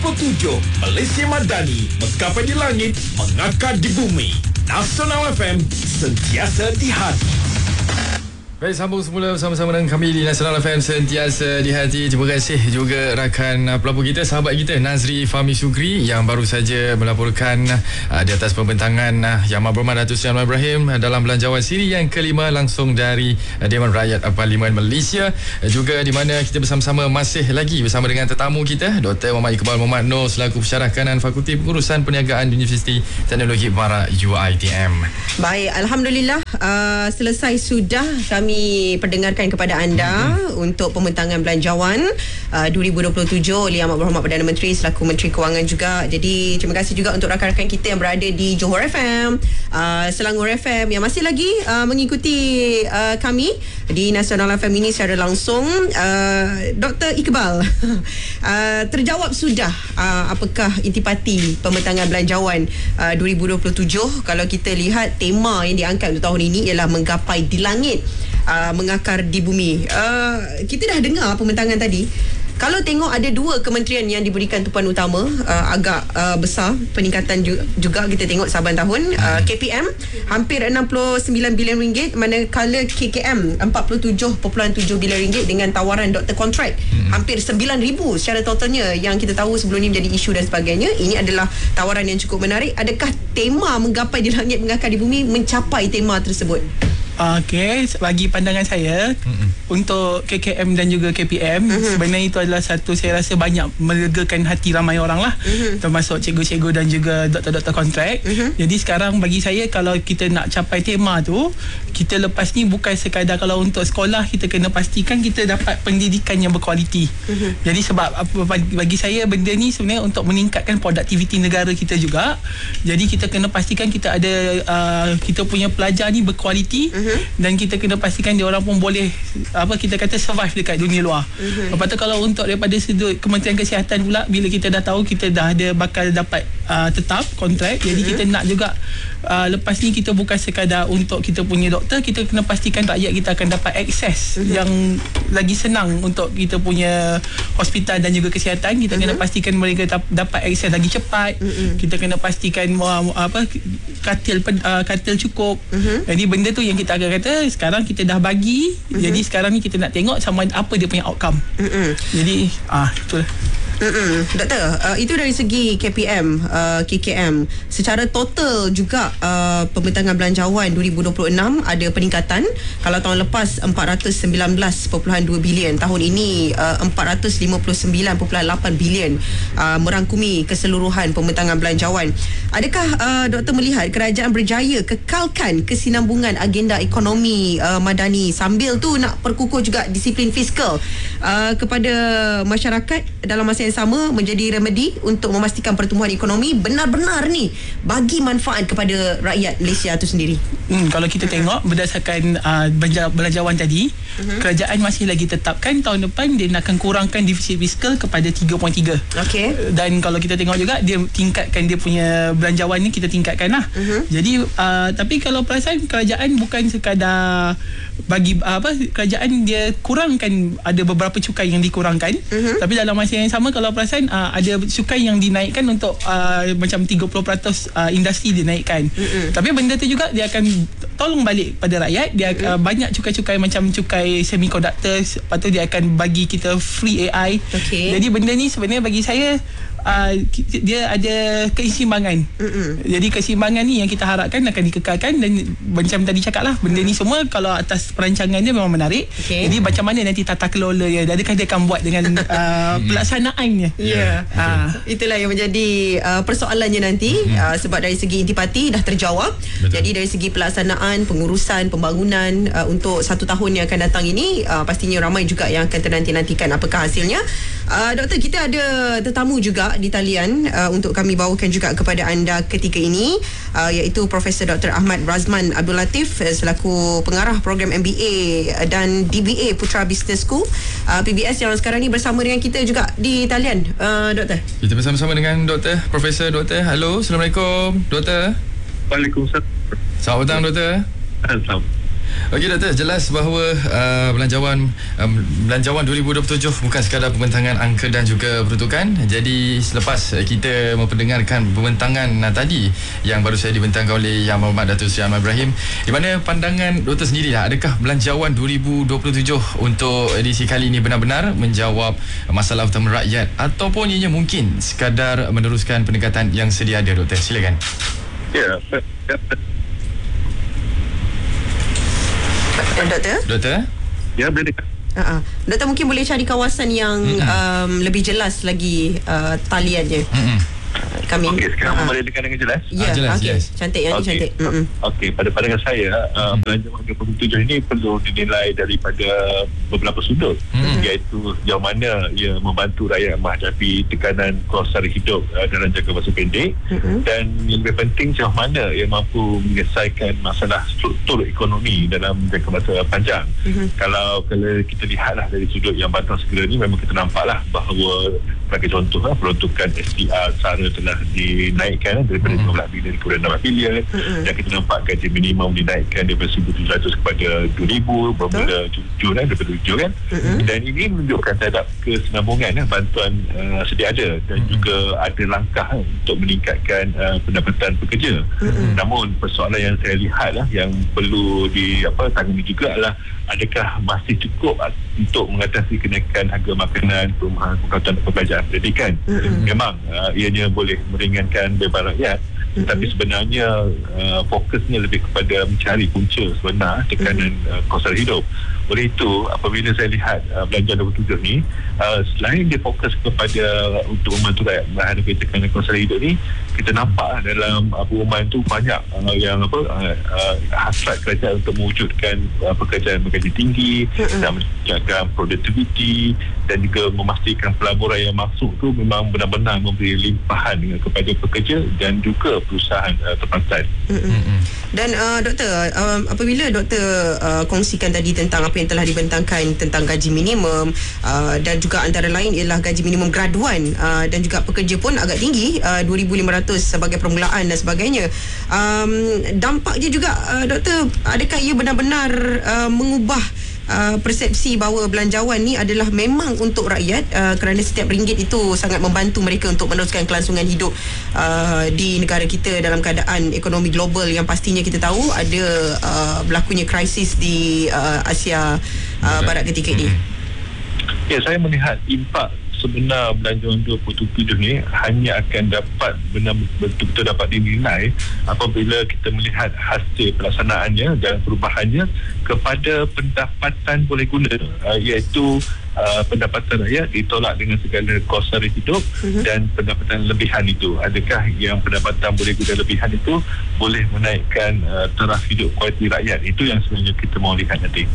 2027 Malaysia Madani, menggapai di langit, mengakar di bumi. Nasional FM, sentiasa di hati. Baik, sambung semula bersama-sama dengan kami di Nasional FM, sentiasa di hati. Terima kasih juga rakan pelapor kita, sahabat kita Nazri Fahmi Sukri yang baru saja melaporkan di atas pembentangan Yang Berhormat Datuk Seri Anwar Ibrahim dalam belanjawan siri yang kelima langsung dari Dewan Rakyat Parlimen Malaysia. Juga di mana kita bersama-sama masih lagi bersama dengan tetamu kita, Dr. Muhammad Iqbal Muhammad Noor selaku Pensyarah Kanan Fakulti Pengurusan Perniagaan Universiti Teknologi Barat UiTM. Baik, Alhamdulillah selesai sudah kami perdengarkan kepada anda untuk pembentangan belanjawan 2027 oleh Yang Berhormat Perdana Menteri selaku Menteri Kewangan juga. Jadi terima kasih juga untuk rakan-rakan kita yang berada di Johor FM, Selangor FM yang masih lagi mengikuti kami di Nasional FM ini secara langsung. Dr. Iqbal, terjawab sudah apakah intipati pembentangan belanjawan 2027? Kalau kita lihat tema yang diangkat untuk tahun ini ialah menggapai di langit, mengakar di bumi. Kita dah dengar pembentangan tadi. Kalau tengok ada dua kementerian yang diberikan tumpuan utama, agak besar peningkatan juga kita tengok saban tahun. KPM hampir 69 bilion ringgit, manakala KKM 47.7 bilion ringgit dengan tawaran doktor kontrak hampir 9,000 secara totalnya, yang kita tahu sebelum ni menjadi isu dan sebagainya. Ini adalah tawaran yang cukup menarik. Adakah tema menggapai di langit, mengakar di bumi mencapai tema tersebut? Okey, bagi pandangan saya untuk KKM dan juga KPM, sebenarnya itu adalah satu, saya rasa banyak melegakan hati ramai orang lah, termasuk cikgu-cikgu dan juga doktor-doktor kontrak. Jadi sekarang bagi saya, kalau kita nak capai tema tu, kita lepas ni bukan sekadar kalau untuk sekolah, kita kena pastikan kita dapat pendidikan yang berkualiti. Jadi sebab bagi saya benda ni sebenarnya untuk meningkatkan produktiviti negara kita juga. Jadi kita kena pastikan kita ada kita punya pelajar ni berkualiti, dan kita kena pastikan dia orang pun boleh kita kata survive dekat dunia luar. Lepas tu kalau untuk daripada sudut Kementerian Kesihatan pula, bila kita dah tahu kita dah ada bakal dapat tetap kontrak, jadi kita nak juga lepas ni kita bukan sekadar untuk kita punya doktor, kita kena pastikan rakyat kita akan dapat akses yang lagi senang untuk kita punya hospital dan juga kesihatan. Kita kena pastikan mereka dapat akses lagi cepat. Kita kena pastikan katil cukup. Jadi benda tu yang kita akan kata sekarang kita dah bagi. Jadi sekarang ni kita nak tengok sama apa dia punya outcome. Jadi itulah. Doktor, itu dari segi KPM, KKM. Secara total juga pembentangan belanjawan 2026 ada peningkatan. Kalau tahun lepas 419.2 bilion, tahun ini 459.8 bilion, merangkumi keseluruhan pembentangan belanjawan. Adakah doktor melihat kerajaan berjaya kekalkan kesinambungan agenda ekonomi madani sambil tu nak perkukuh juga disiplin fiskal kepada masyarakat dalam masa yang sama, menjadi remedi untuk memastikan pertumbuhan ekonomi benar-benar ni bagi manfaat kepada rakyat Malaysia itu sendiri? Kalau kita tengok berdasarkan belanjawan tadi, kerajaan masih lagi tetapkan tahun depan dia nak akan kurangkan defisit fiskal kepada 3.3. Dan kalau kita tengok juga dia tingkatkan dia punya belanjawan ni, kita tingkatkan lah. Jadi tapi kalau perasan kerajaan bukan sekadar bagi kerajaan dia kurangkan, ada beberapa cukai yang dikurangkan, tapi dalam masa yang sama kalau perasan ada cukai yang dinaikkan untuk macam 30% industri dinaikkan. Tapi benda tu juga dia akan tolong balik pada rakyat. Dia banyak cukai-cukai macam cukai semiconductor, lepas tu dia akan bagi kita free AI. Jadi benda ni sebenarnya bagi saya dia ada keseimbangan. Jadi keseimbangan ni yang kita harapkan akan dikekalkan. Dan macam tadi cakap lah, benda ni semua kalau atas perancangan dia memang menarik. Jadi macam mana nanti tata kelola dia, adakah dia akan buat dengan pelaksanaannya. Itulah yang menjadi persoalannya nanti. Sebab dari segi intipati dah terjawab. Jadi dari segi pelaksanaan, pengurusan, pembangunan untuk 1 tahun yang akan datang ini, pastinya ramai juga yang akan ternanti-nantikan apakah hasilnya. Doktor, kita ada tetamu juga di talian untuk kami bawakan juga kepada anda ketika ini, iaitu Profesor Dr. Ahmad Razman Abdul Latif selaku pengarah program MBA dan DBA Putra Business School PBS yang sekarang ni bersama dengan kita juga di talian. Doktor, kita bersama-sama dengan Dr. Profesor Dr. Halo, Assalamualaikum Dr. Waalaikumsalam. Selamat petang Dr. Selamat. Okey Doktor, jelas bahawa belanjawan 2027 bukan sekadar pembentangan angka dan juga peruntukan. Jadi selepas kita memperdengarkan pembentangan tadi yang baru saya dibentangkan oleh Yang Berhormat Datuk Seri Anwar Ibrahim, di mana pandangan Doktor sendirilah, adakah belanjawan 2027 untuk edisi kali ini benar-benar menjawab masalah utama rakyat ataupun ianya mungkin sekadar meneruskan pendekatan yang sedia ada? Doktor, silakan. Ya, Doktor? Ya, boleh. Doktor mungkin boleh cari kawasan yang lebih jelas lagi taliannya. Kami. Okey, sekarang boleh dengar dengan jelas? Ya, jelas, okey. jelas. Cantik yang ni cantik. Okey, pada pandangan saya, belanjawan 2027 ini perlu dinilai daripada beberapa sudut, iaitu sejauh mana ia membantu rakyat menghadapi tekanan kos sara hidup dalam jangka masa pendek, dan yang lebih penting sejauh mana ia mampu menyelesaikan masalah struktur ekonomi dalam jangka masa panjang. Kalau kita lihatlah dari sudut yang bantuan segera ni, memang kita nampaklah bahawa sebagai contoh, peruntukan SDR SARA telah dinaikkan daripada 15 bilion kepada 16 bilion, dan kita nampak gaji minimum dinaikkan daripada 1,700 kepada 2,000 bermula Jun daripada 7 kan. Dan ini menunjukkan terhadap kesinambungan bantuan sedia ada, dan juga ada langkah untuk meningkatkan pendapatan pekerja. Namun persoalan yang saya lihat yang perlu ditangani juga adalah adakah masih cukup untuk mengatasi kenaikan harga makanan, perumahan, perkhidmatan perbelanjaan pendidikan. Memang ianya boleh meringankan beban rakyat, tetapi sebenarnya fokusnya lebih kepada mencari punca sebenar tekanan kos sara hidup. Oleh itu, apabila saya lihat belanjawan 27 ni, selain dia fokus kepada untuk membantu rakyat menghadapi tekanan kos sara hidup ni, kita nampak dalam perumahan tu banyak yang hasrat kerajaan untuk mewujudkan pekerjaan bergaji tinggi, dan menjaga produktiviti, dan juga memastikan pelaburan yang masuk tu memang benar-benar memberi limpahan kepada pekerja dan juga perusahaan tempatan. Dan Doktor, apabila Doktor kongsikan tadi tentang apa yang telah dibentangkan tentang gaji minimum, dan juga antara lain ialah gaji minimum graduan, dan juga pekerja pun agak tinggi, 2,500 sebagai permulaan dan sebagainya. Dampaknya juga Doktor, adakah ia benar-benar mengubah persepsi bahawa belanjawan ni adalah memang untuk rakyat, kerana setiap ringgit itu sangat membantu mereka untuk meneruskan kelangsungan hidup di negara kita dalam keadaan ekonomi global yang pastinya kita tahu ada berlakunya krisis di Asia Barat ketika ini. Ya, saya melihat impak sebenar belanjawan 2027 ni hanya akan dapat betul-betul dapat dinilai apabila kita melihat hasil pelaksanaannya dan perubahannya kepada pendapatan boleh guna, iaitu pendapatan rakyat ditolak dengan segala kos sara hidup, dan pendapatan lebihan itu, adakah yang pendapatan boleh guna lebihan itu boleh menaikkan taraf hidup kualiti rakyat. Itu yang sebenarnya kita mahu lihat nanti.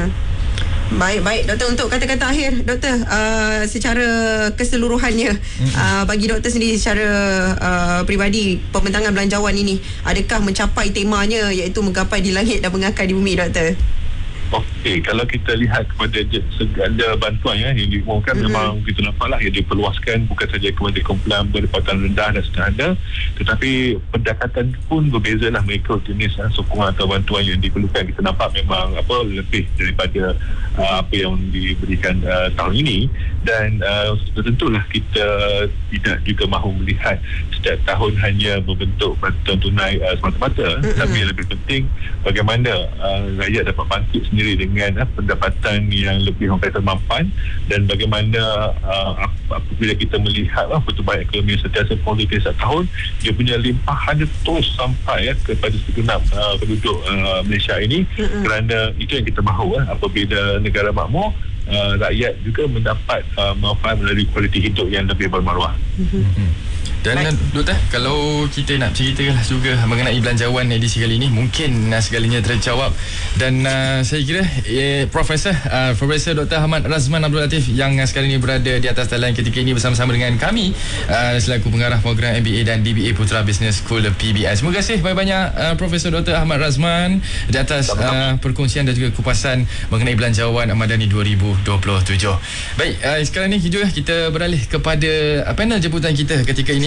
Baik Doktor, untuk kata-kata akhir Doktor, secara keseluruhannya, bagi Doktor sendiri secara peribadi, pembentangan belanjawan ini adakah mencapai temanya, iaitu menggapai di langit dan mengakar di bumi, Doktor? Okey, kalau kita lihat kepada segala bantuan yang diumumkan, memang kita nampaklah yang diperluaskan bukan saja kepada kumpulan berpendapatan rendah dan sederhana, tetapi pendekatan pun berbezalah mengikut jenis sokongan atau bantuan yang diperlukan. Kita nampak memang lebih daripada apa yang diberikan tahun ini, dan tentulah kita tidak juga mahu melihat setiap tahun hanya membentuk bantuan tunai semata-mata, tapi yang lebih penting bagaimana rakyat dapat bangkit sendiri dengan pendapatan yang lebih mampan, dan bagaimana apabila kita melihat pertumbuhan ekonomi sentiasa positif setiap tahun, dia punya limpahan dia terus sampai kepada segenap penduduk Malaysia ini, kerana itu yang kita mahu apabila negara makmur, rakyat juga mendapat manfaat melalui kualiti hidup yang lebih bermaruah. Dan Doktor, kalau kita nak ceritakan juga mengenai belanjawan edisi kali ini, mungkin segalanya terjawab. Dan saya kira Profesor Dr. Ahmad Razman Abdul Latif yang sekarang ini berada di atas talian ketika ini bersama-sama dengan kami selaku pengarah program MBA dan DBA Putra Business School PBS. Terima kasih banyak-banyak Profesor Dr. Ahmad Razman di atas perkongsian dan juga kupasan mengenai belanjawan Madani 2027. Baik, sekarang ni juga kita beralih kepada panel jemputan kita ketika ini.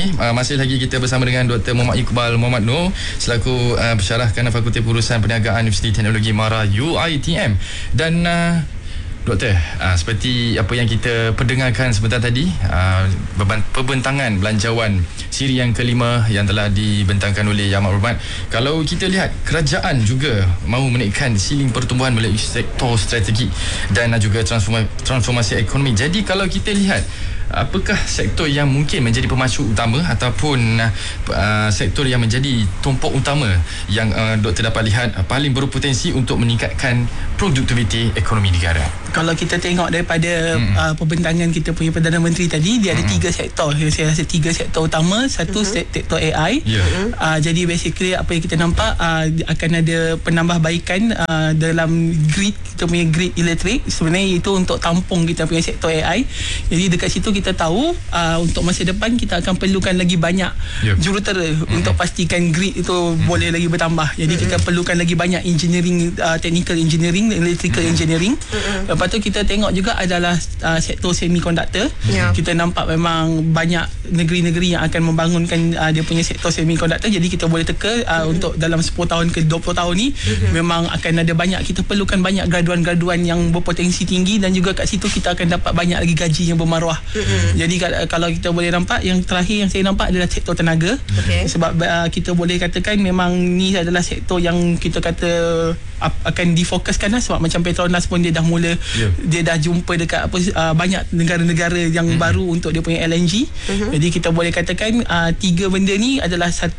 Ekonomi. Masih lagi kita bersama dengan Dr. Muhammad Iqbal Muhammad Noor selaku pensyarah kanan Fakulti Pengurusan Perniagaan Universiti Teknologi MARA UiTM. Dan Doktor, seperti apa yang kita perdengarkan sebentar tadi, pembentangan belanjawan siri yang kelima yang telah dibentangkan oleh Yang Amat Berhormat. Kalau kita lihat, kerajaan juga mahu menaikkan siling pertumbuhan melalui sektor strategi dan juga transformasi ekonomi. Jadi kalau kita lihat, apakah sektor yang mungkin menjadi pemacu utama ataupun sektor yang menjadi tumpuan utama yang doktor dapat lihat paling berpotensi untuk meningkatkan produktiviti ekonomi negara? Kalau kita tengok daripada pembentangan kita punya Perdana Menteri tadi, dia ada 3 sektor. Saya rasa 3 sektor utama. Satu sektor AI. Jadi basically apa yang kita nampak, akan ada penambahbaikan dalam grid, kita punya grid elektrik. Sebenarnya itu untuk tampung kita punya sektor AI. Jadi dekat situ kita tahu untuk masa depan kita akan perlukan lagi banyak jurutera untuk pastikan grid itu boleh lagi bertambah. Jadi kita perlukan lagi banyak engineering, technical engineering, electrical engineering. Lepas tu kita tengok juga adalah sektor semiconductor. Kita nampak memang banyak negeri-negeri yang akan membangunkan dia punya sektor semiconductor. Jadi kita boleh teka untuk dalam 10 tahun ke 20 tahun ni memang akan ada banyak, kita perlukan banyak graduan-graduan yang berpotensi tinggi, dan juga kat situ kita akan dapat banyak lagi gaji yang bermaruah. Jadi kalau kita boleh nampak, yang terakhir yang saya nampak adalah sektor tenaga. Sebab kita boleh katakan memang ni adalah sektor yang kita kata akan difokuskan lah, sebab macam Petronas pun dia dah mula, dia dah jumpa dekat banyak negara-negara yang baru untuk dia punya LNG. Jadi kita boleh katakan 3 benda ni adalah 3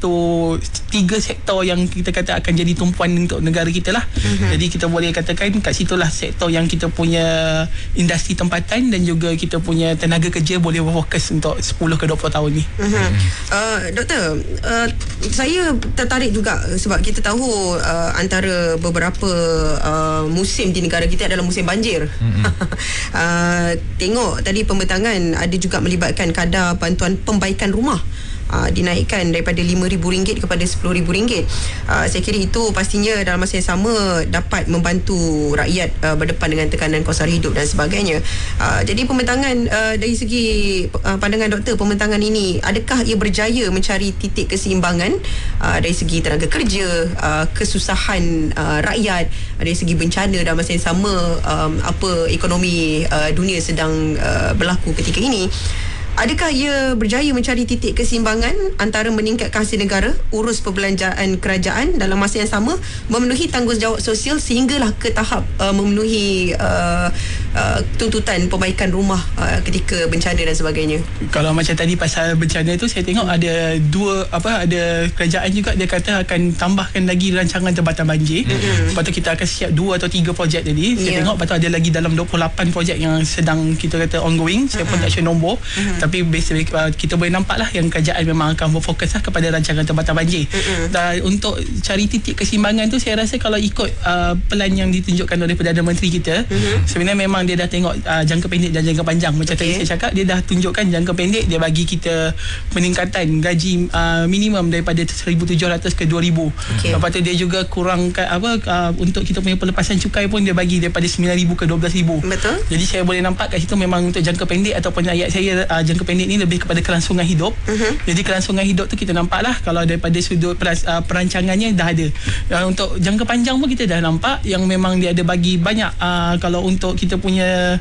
sektor yang kita kata akan jadi tumpuan untuk negara kita lah. Jadi kita boleh katakan kat situlah sektor yang kita punya industri tempatan dan juga kita punya tenaga kerja boleh berfokus untuk 10 ke 20 tahun ni. Doktor, saya tertarik juga sebab kita tahu antara beberapa musim di negara kita adalah musim banjir. Tengok tadi pembentangan ada juga melibatkan kadar bantuan pembaikan rumah, dinaikkan daripada RM5,000 kepada RM10,000. Saya kira itu pastinya dalam masa yang sama dapat membantu rakyat berdepan dengan tekanan kos sara hidup dan sebagainya. Jadi pembentangan dari segi pandangan doktor, pembentangan ini adakah ia berjaya mencari titik keseimbangan dari segi tenaga kerja, kesusahan rakyat, dari segi bencana dalam masa yang sama apa ekonomi dunia sedang berlaku ketika ini? Adakah ia berjaya mencari titik keseimbangan antara meningkatkan hasil negara, urus perbelanjaan kerajaan dalam masa yang sama, memenuhi tanggungjawab sosial sehinggalah ke tahap memenuhi tuntutan perbaikan rumah ketika bencana dan sebagainya? Kalau macam tadi pasal bencana tu, saya tengok ada ada kerajaan juga dia kata akan tambahkan lagi rancangan tempatan banjir. Lepas tu kita akan siap 2 atau 3 projek tadi. Saya tengok lepas tu ada lagi dalam 28 projek yang sedang kita kata ongoing. Saya pun tak sure nombor. Tapi kita boleh nampak lah yang kerajaan memang akan berfokus lah kepada rancangan tempatan banjir. Dan untuk cari titik keseimbangan tu, saya rasa kalau ikut plan yang ditunjukkan oleh Perdana Menteri kita, sebenarnya memang dia dah tengok jangka pendek dan jangka panjang. Macam tadi saya cakap, dia dah tunjukkan jangka pendek dia bagi kita peningkatan gaji minimum daripada 1,700 ke 2,000. Lepas tu dia juga kurangkan untuk kita punya pelepasan cukai pun dia bagi daripada 9,000 ke 12,000. Betul. Jadi saya boleh nampak kat situ memang untuk jangka pendek ataupun ayat saya jangka pendek ni lebih kepada kelangsungan hidup. Jadi kelangsungan hidup tu kita nampak lah kalau daripada sudut perancangannya dah ada. Untuk jangka panjang pun kita dah nampak yang memang dia ada bagi banyak kalau untuk kita punya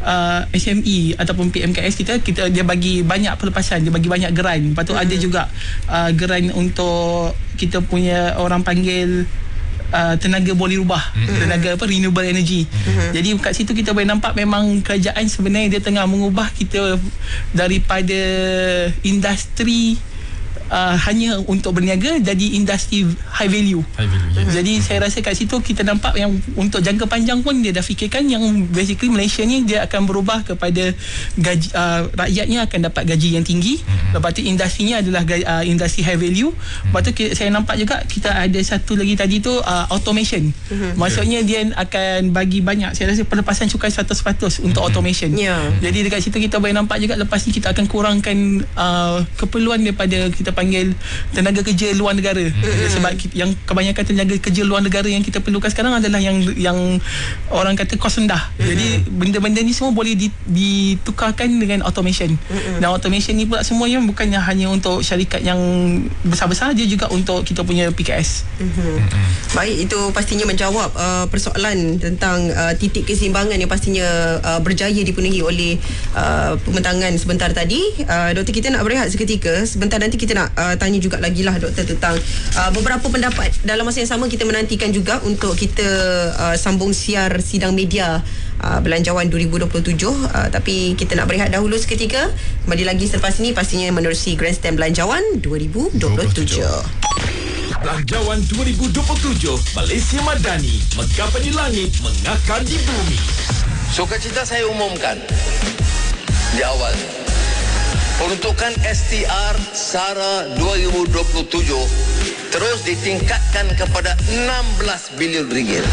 SME ataupun PMKS kita dia bagi banyak pelepasan, dia bagi banyak geran. Lepas tu ada juga geran untuk kita punya orang panggil tenaga boleh rubah, tenaga renewable energy. Jadi kat situ kita boleh nampak memang kerajaan sebenarnya dia tengah mengubah kita daripada industri hanya untuk berniaga jadi industri high value. Jadi saya rasa kat situ kita nampak yang untuk jangka panjang pun dia dah fikirkan yang basically Malaysia ni dia akan berubah kepada gaji, rakyatnya akan dapat gaji yang tinggi. Lepas tu industrinya adalah industri high value. Lepas tu saya nampak juga kita ada satu lagi tadi tu automation. Maksudnya dia akan bagi banyak, saya rasa pelepasan cukai 100% untuk automation. Jadi dekat situ kita boleh nampak juga lepas ni kita akan kurangkan keperluan daripada kita panggil tenaga kerja luar negara. Sebab yang kebanyakan tenaga kerja luar negara yang kita perlukan sekarang adalah yang orang kata kos rendah. Jadi benda-benda ni semua boleh ditukarkan dengan automation. Dan automation ni pula semuanya bukannya hanya untuk syarikat yang besar-besar, dia juga untuk kita punya PKS. Baik, itu pastinya menjawab persoalan tentang titik keseimbangan yang pastinya berjaya dipenuhi oleh pembentangan sebentar tadi. Doktor, kita nak berehat seketika. Sebentar nanti kita nak tanya juga lagi lah doktor tentang beberapa pendapat. Dalam masa yang sama kita menantikan juga untuk kita sambung siar sidang media Belanjawan 2027, tapi kita nak berehat dahulu seketika. Kembali lagi selepas ini pastinya menerusi Grandstand Belanjawan 2027. Belanjawan 2027 Malaysia Madani, megah di langit, mengakar di bumi. Sukacita saya umumkan di awal, peruntukan STR SARA 2027 terus ditingkatkan kepada 16 bilion ringgit.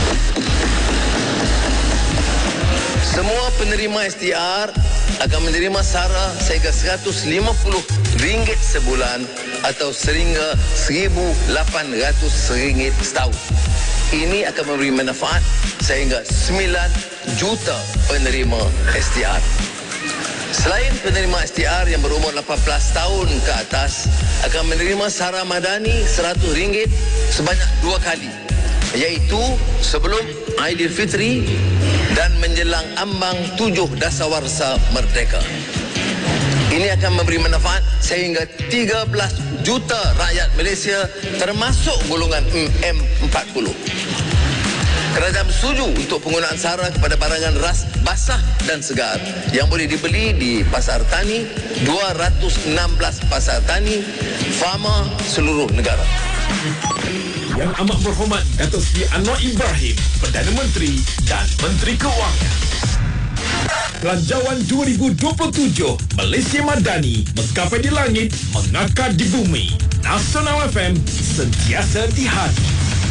Semua penerima STR akan menerima SARA sehingga RM150 sebulan atau sehingga RM1,800 setahun. Ini akan memberi manfaat sehingga 9 juta penerima STR. Selain penerima STR yang berumur 18 tahun ke atas akan menerima SARA Madani RM100 sebanyak 2 kali, iaitu sebelum Aidilfitri dan menjelang ambang 7 Dasawarsa Merdeka. Ini akan memberi manfaat sehingga 13 juta rakyat Malaysia termasuk golongan M40. Kerajaan bersetuju untuk penggunaan SARA kepada barangan ras basah dan segar yang boleh dibeli di pasar tani, 216 pasar tani, farma seluruh negara. Yang amat berhormat Datuk Seri Anwar Ibrahim, Perdana Menteri dan Menteri Kewangan. Belanjawan 2027 Malaysia Madani, menggapai di langit, mengakar di bumi. Nasional FM, sentiasa di hati.